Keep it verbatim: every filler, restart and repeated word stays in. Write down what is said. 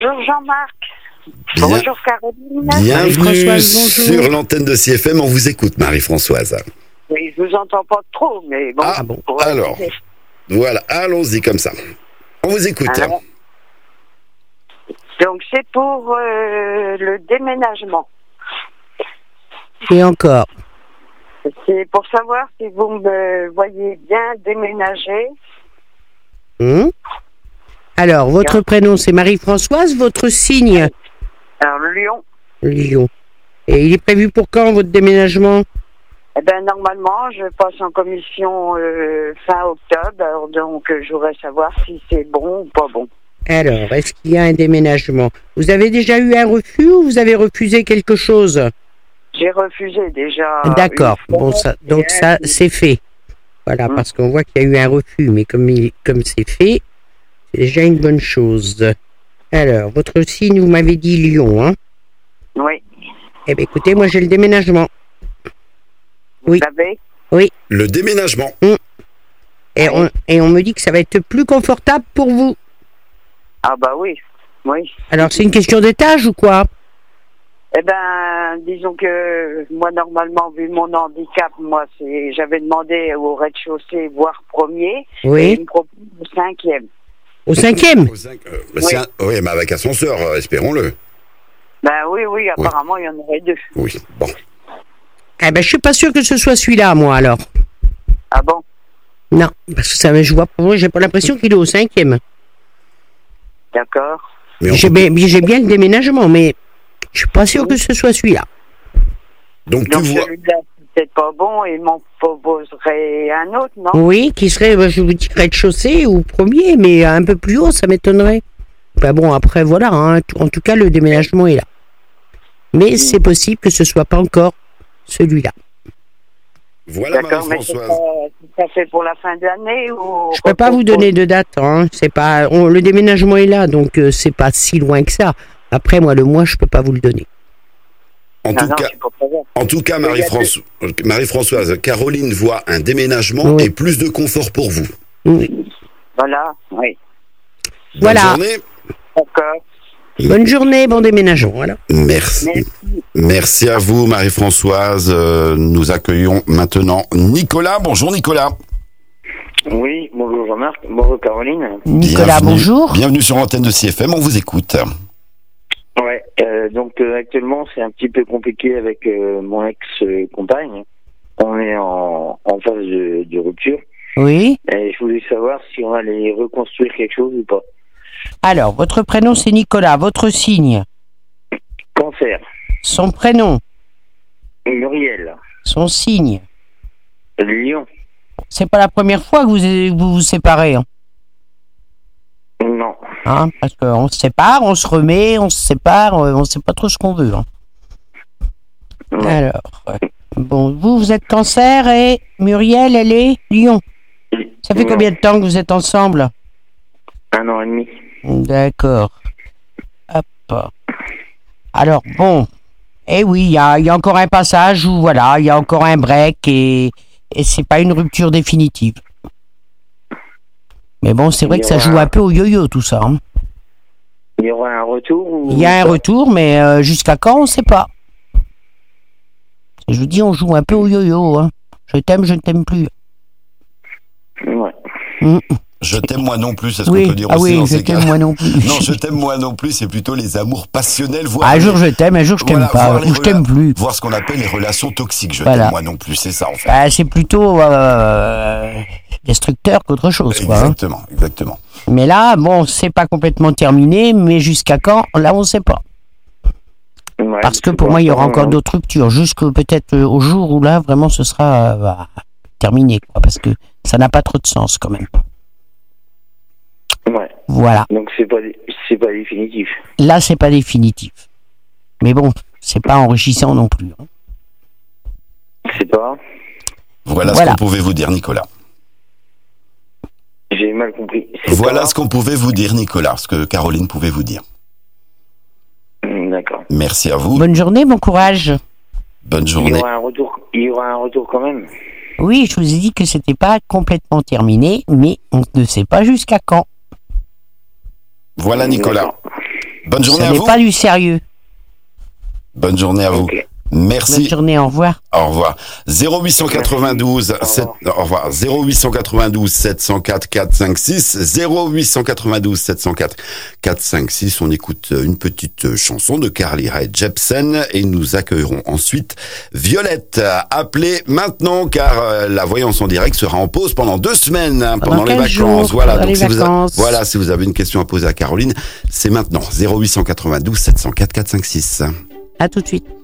Bonjour Jean-Marc. Bien, bonjour Caroline. bienvenue sur l'antenne de C F M. On vous écoute, Marie-Françoise. Oui, je vous entends pas trop, mais bon. Ah bon. Alors, voilà, allons-y comme ça. On vous écoute. Alors, donc c'est pour euh, le déménagement. Et encore. C'est pour savoir si vous me voyez bien déménager. Hum. Alors, votre Bien. prénom, c'est Marie-Françoise, votre signe? Alors Lyon. Lyon. Et il est prévu pour quand, votre déménagement? Eh ben normalement, je passe en commission euh, fin octobre, alors donc euh, je voudrais savoir si c'est bon ou pas bon. Alors, est-ce qu'il y a un déménagement? Vous avez déjà eu un refus ou vous avez refusé quelque chose? J'ai refusé déjà. D'accord. une fois, Bon, ça, et donc un ça, qui- c'est fait. Voilà, Hum. parce qu'on voit qu'il y a eu un refus, mais comme, il, comme c'est fait, c'est déjà une bonne chose. Alors, votre signe, vous m'avez dit Lyon, hein? Oui. Eh bien, écoutez, moi, j'ai le déménagement. Vous Oui. savez. Le déménagement. Et on, et on me dit que ça va être plus confortable pour vous. Ah bah oui. Oui. Alors, c'est une question d'étage ou quoi? Eh ben, disons que moi, normalement, vu mon handicap, moi, c'est, j'avais demandé au rez-de-chaussée, voire premier, et Oui. il me propose le cinquième. Au cinquième? Au cinq- euh, bah, c'est un- oui, mais avec ascenseur, euh, espérons-le. Ben oui, oui, apparemment, il y en aurait deux. Oui, bon. Eh ben, je suis pas sûr que ce soit celui-là, moi, alors. Ah bon? Non, parce que ça, je vois, moi, j'ai pas l'impression qu'il est au cinquième. D'accord. Mais on J'ai peut- bien, j'ai bien le déménagement, mais je suis pas sûr que ce soit celui-là. Donc, tu Donc vois. celui-là, c'est peut-être pas bon, et il m'en proposerait un autre, non? Oui, qui serait, ben, je vous dis, rez-de-chaussée ou premier, mais un peu plus haut, ça m'étonnerait. Ben bon, après, voilà, hein, en tout cas, le déménagement est là. Mais c'est possible que ce soit pas encore celui-là. Voilà, D'accord, mais c'est Marie-Françoise. pas, ça fait pour la fin de l'année ou... Je peux pas vous donner de date, hein. C'est pas, on- le déménagement est là, donc euh, c'est pas si loin que ça. Après, moi, le mois, je peux pas vous le donner. En Non, tout non, cas, c'est pour savoir. en tout cas, Il y a Marie-Françoise, Marie-Françoise, Caroline voit un déménagement Oui. et plus de confort pour vous. Voilà, oui. Bonne Voilà. journée. D'accord. Bonne journée, bon déménagement, voilà. Merci. Merci. Merci à vous, Marie-Françoise. Euh, nous accueillons maintenant Nicolas. Bonjour, Nicolas. Oui, bonjour Jean-Marc, bonjour Caroline. Nicolas, Bienvenue- bonjour. Bienvenue sur l'antenne de C F M, on vous écoute. Ouais, euh, donc euh, actuellement c'est un petit peu compliqué avec euh, mon ex-compagne. On est en, en phase de, de rupture. Oui. Et je voulais savoir si on allait reconstruire quelque chose ou pas. Alors, votre prénom, c'est Nicolas. Votre signe, Cancer, son prénom, Muriel, son signe. Lyon. C'est pas la première fois que vous vous, vous séparez, hein, Non. hein, parce qu'on se sépare, on se remet, on se sépare, euh, on sait pas trop ce qu'on veut. Hein. Non. Alors, euh, bon, vous, vous êtes Cancer et Muriel, elle est Lion. Ça fait Non. combien de temps que vous êtes ensemble? Un an et demi. D'accord. Hop. Alors, bon. Eh oui, il y a, il y a encore un passage où, voilà, il y a encore un break et, et c'est pas une rupture définitive. Mais bon, c'est vrai Il y que ça aura joue un- un peu au yo-yo, tout ça. Hein. Il y aura un retour ou... Il y a un retour, mais euh, jusqu'à quand, on sait pas. Je vous dis, on joue un peu au yo-yo. Hein. Je t'aime, je ne t'aime plus. Ouais. Mm. Je t'aime moi non plus, c'est ce Oui, qu'on peut dire ah aussi oui, dans je ces cas. t'aime moi non plus. Non, je t'aime moi non plus, c'est plutôt les amours passionnels, voire, Un les- jour je t'aime, un jour je t'aime voilà, pas, voire les ou je t'aime rela- plus. voire ce qu'on appelle les relations toxiques. Je Voilà. t'aime moi non plus, c'est ça en fait. Bah, c'est plutôt euh, destructeur qu'autre chose, quoi. Hein. Exactement, exactement. Mais là, bon, c'est pas complètement terminé, mais jusqu'à quand, là, on sait pas. Ouais, Parce que c'est pour moi, il y aura l'instant, encore d'autres ruptures, jusqu'au peut-être euh, au jour où là, vraiment, ce sera euh, bah, terminé, quoi, parce que ça n'a pas trop de sens, quand même. Ouais. Voilà. Donc c'est pas, c'est pas définitif. Là, c'est pas définitif. Mais bon, c'est pas enrichissant non plus. Hein. C'est pas... Voilà, Voilà. ce qu'on pouvait vous dire, Nicolas. J'ai mal compris. C'est Voilà pas- ce qu'on pouvait vous dire, Nicolas, ce que Caroline pouvait vous dire. Hum, D'accord. Merci à vous. Bonne journée, bon courage. Bonne Il y journée. aura un retour, il y aura un retour quand même. Oui, je vous ai dit que c'était pas complètement terminé, mais on ne sait pas jusqu'à quand. Voilà, Nicolas. D'accord. Bonne journée Ça à n'est vous. pas du sérieux. Bonne journée à vous. Ok. Merci. Bonne journée, au revoir. Au revoir. zéro huit cent quatre-vingt-douze, sept, au revoir. zéro huit cent quatre-vingt-douze, sept cent quatre, quatre cent cinquante-six. zéro huit cent quatre-vingt-douze, sept cent quatre, quatre cent cinquante-six. On écoute une petite chanson de Carly Rae Jepsen et nous accueillerons ensuite Violette. Appelez maintenant car la voyance en direct sera en pause pendant deux semaines, hein, pendant, pendant les vacances. Jours, voilà. pendant Donc les si vacances. vous a, voilà, si vous avez une question à poser à Caroline, c'est maintenant. zéro huit cent quatre-vingt-douze, sept cent quatre, quatre cent cinquante-six. À tout de suite.